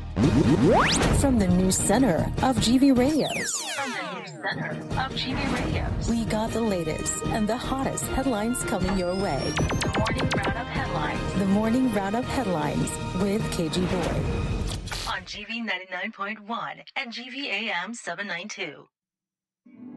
From the news center of GV Radios. We got the latest and the hottest headlines coming your way. The Morning Roundup Headlines with KG Boyd. On GV 99.1 and GV AM 792.